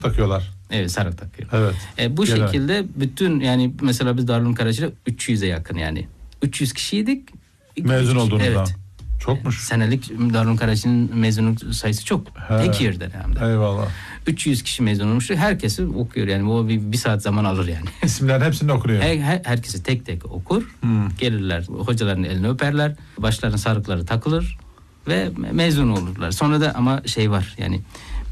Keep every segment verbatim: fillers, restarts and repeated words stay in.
takıyorlar. Evet, sarık takıyor. Evet. E, bu Genel. şekilde bütün, yani mesela biz Darül'ün Karachi'de üç yüze yakın, yani üç yüz kişiydik. Mezun olduğunuzda. Evet. Çokmuş. Senelik Darül'ün Karachi'nin mezunluk sayısı çok. He. Tek yerde hem de. Eyvallah. üç yüz kişi mezun olmuştu. Herkesi okuyor yani. Bu bir, bir saat zaman alır yani. İsimlerin hepsini okunuyor. Her, her, herkesi tek tek okur. Hmm. Gelirler, hocaların elini öperler. Başlarına sarıkları takılır ve mezun olurlar. Sonra da ama şey var yani,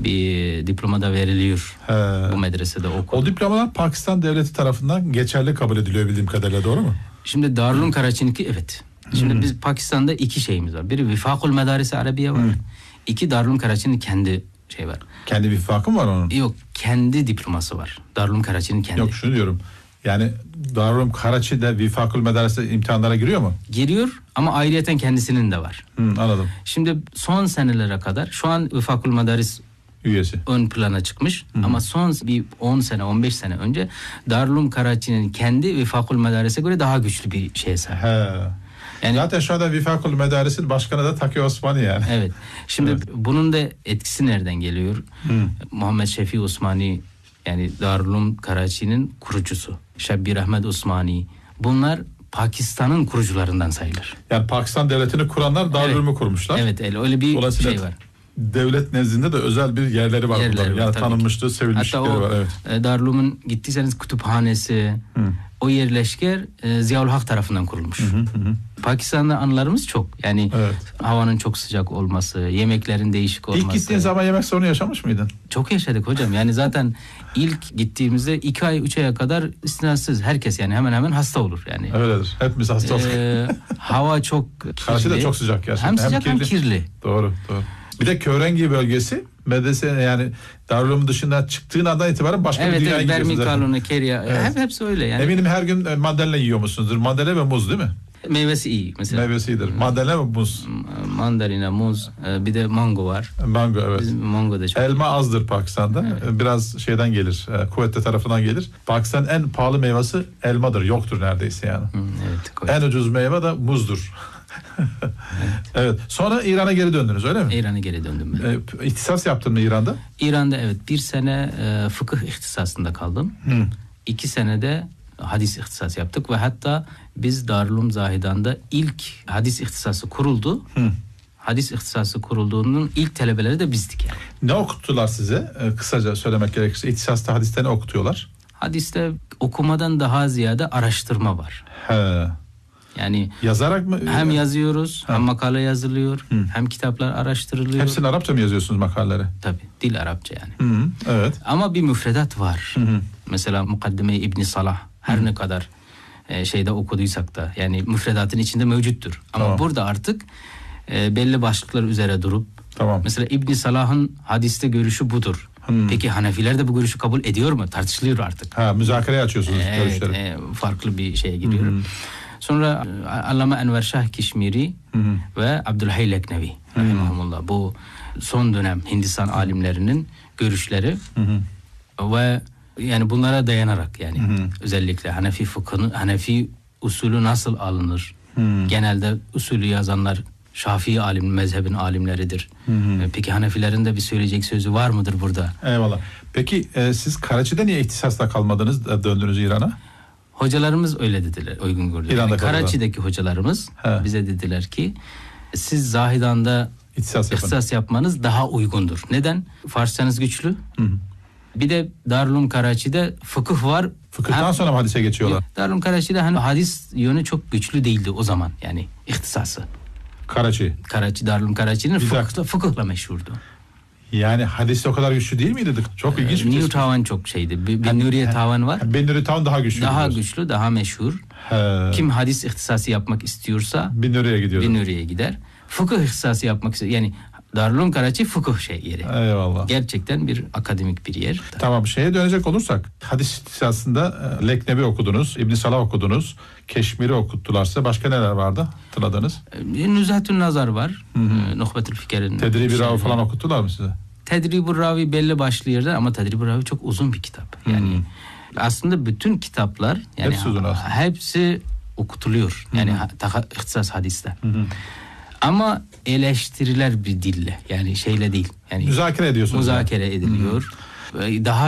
bir diploma da veriliyor. He. Bu medresede oku. O diplomalar Pakistan devleti tarafından geçerli kabul ediliyor bildiğim kadarıyla, doğru mu? Şimdi Darül'ün Karachi'ninki evet. Şimdi hmm. biz Pakistan'da iki şeyimiz var. Biri Vifakul Medaris-i Arabiye var. Hmm. İki, Darül'ün Karachi'nin kendi şey var. Kendi vifakı mı var onun? Yok, kendi diploması var. Darül'ün Karachi'nin kendi. Yok, şunu diyorum. Yani Darül'ün Karachi'de Vifakul Medaris'te imtihanlara giriyor mu? Giriyor ama ayrıyeten kendisinin de var. Hmm, anladım. Şimdi son senelere kadar şu an Vifakul Medaris üyesi ön plana çıkmış. Hı-hı. Ama son bir on sene on beş sene önce Darül'ün Karachi'nin kendi Vifakul Medaris'e göre daha güçlü bir şeye sahip. He. Yani, zaten şu anda Vifakul Medaris'in başkanı da Taki Osmani yani. Evet. Şimdi evet. bunun da etkisi nereden geliyor? Hı. Muhammed Şefii Osmani, yani Darül'ün Karachi'nin kurucusu. Şebbir Ahmed Osmani. Bunlar Pakistan'ın kurucularından sayılır. Yani Pakistan devletini kuranlar Darül'ümü evet. kurmuşlar. Evet, öyle bir dolayısıyla şey var. Devlet nezdinde de özel bir yerleri var. Yerleri var, yani tanınmışlığı, sevilmişlikleri Hatta o, var. Evet. Darül'ümün gittiyseniz kütüphanesi, hı. o yerleşke e, Ziyaül Hak tarafından kurulmuş. Hı hı hı. Pakistan'da anılarımız çok. Yani evet. havanın çok sıcak olması, yemeklerin değişik olması. İlk gittiğin zaman yemek sorunu yaşamış mıydın? Çok yaşadık hocam. Yani zaten ilk gittiğimizde iki ay, üç aya kadar istinasız herkes yani hemen hemen hasta olur yani. Öyledir. Hepimiz hasta olduk. Ee, hava çok kirli. Karşı da çok sıcak gerçekten. Hem sıcak hem kirli. Hem kirli. Doğru, doğru. Bir de Körengi bölgesi medrese, yani Darül'ün dışında çıktığın andan itibaren başka evet, bir dünyaya evet, gidiyorsunuz. Evet, Bermi, Keria. Evet. Hep hepsi öyle yani. Eminim her gün mandalina yiyor musunuzdur? Mandalina ve muz değil mi? Meyvesi iyi mesela. Meyvesi iyidir. Mandalina ve muz. Mandalina, muz, bir de mango var. Mango, evet. Bizim mango da çok. Elma azdır Pakistan'da. Evet. Biraz şeyden gelir, kuvvette tarafından gelir. Pakistan'ın en pahalı meyvesi elmadır. Yoktur neredeyse yani. Evet. Kuvvet. En ucuz meyve de muzdur. evet. evet. Sonra İran'a geri döndünüz, öyle mi? İran'a geri döndüm ben. E, ihtisas yaptın mı İran'da? İran'da evet. Bir sene e, fıkıh ihtisasında kaldım. Hı. İki senede hadis ihtisas yaptık ve hatta biz Darül'üm Zahidan'da ilk hadis ihtisası kuruldu. Hı. Hadis ihtisası kurulduğunun ilk talebeleri de bizdik yani. Ne okuttular size? Ee, kısaca söylemek gerekirse ihtisasta hadiste ne okutuyorlar? Hadiste okumadan daha ziyade araştırma var. He. Yani yazarak mı? Hem yazıyoruz, ha. hem makale yazılıyor, Hı. hem kitaplar araştırılıyor. Hepsini Arapça mı yazıyorsunuz makaleleri? Tabii, dil Arapça yani. Hı, evet. Ama bir müfredat var. Hı hı. Mesela Mukaddime İbn Salah her hı. ne kadar e, şeyde okuduysak da yani müfredatın içinde mevcuttur. Ama tamam. burada artık e, belli başlıklar üzere durup tamam. mesela İbn Salah'ın hadiste görüşü budur. Hmm. Peki Hanefiler de bu görüşü kabul ediyor mu? Tartışılıyor artık. Ha, müzakereye açıyorsunuz ee, görüşleri. Evet, e, farklı bir şeye giriyor. Hmm. Sonra Allame Enver Şah Kişmiri hmm. ve Abdülhey Leknevi hmm. rahimahumullah. Bu son dönem Hindistan alimlerinin görüşleri hmm. ve yani bunlara dayanarak yani hmm. özellikle Hanefi fıkhını, Hanefi usulü nasıl alınır? Hmm. Genelde usulü yazanlar Şafii alim, mezhebin alimleridir. Hı hı. Peki Hanefilerin de bir söyleyecek sözü var mıdır burada? Eyvallah. Peki e, siz Karachi'de niye ihtisasla kalmadınız, döndünüz İran'a? Hocalarımız öyle dediler, uygun gördüler. Yani Karachi'deki hocalarımız He. bize dediler ki siz Zahidan'da ihtisas, ihtisas yapmanız daha uygundur. Neden? Farsçanız güçlü. Hı hı. Bir de Darül'üm Karachi'de fıkıh var. Fıkıhtan hem, sonra mı hadise geçiyorlar? Darül'üm Karachi'de hani hadis yönü çok güçlü değildi o zaman yani ihtisası. Karachi. Karachi, Darül'üm Karachi'nin fıkıhla, fıkıhla meşhurdu. Yani hadiste o kadar güçlü değil miydi? Çok ilginç bir şey. New Tavan çok şeydi. Bennuriye Tavan var. Bennuriye Tavan daha güçlü. Daha diyorsun. güçlü, daha meşhur. He. Kim hadis ihtisası yapmak istiyorsa Bennuriye'ye gidiyor. Bennuriye'ye gider. Fıkıh ihtisası yapmak istiyor. Yani Darül'üm Karachi fıkıh şey yeri. Eyvallah. Gerçekten bir akademik bir yer. Tamam, şeye dönecek olursak hadis ihtisasında Leknevi okudunuz, İbn Salah okudunuz, Keşmiri okuttular size. Başka neler vardı hatırladınız? Nüzhatün Nazar var. Nuhbetül Fikir'in. Tedrib-i Ravi falan okuttular mı size? Tedrib-i Ravi belli başlı yerler ama Tedrib-i Ravi çok uzun bir kitap. Yani hmm. aslında bütün kitaplar yani hepsi uzun aslında. Hepsi okutuluyor. Yani hmm. ihtisas hadiste. Hmm. Ama eleştiriler bir dille, yani şeyle değil. Yani müzakere ediyorsunuz. Müzakere yani. ediliyor. e, daha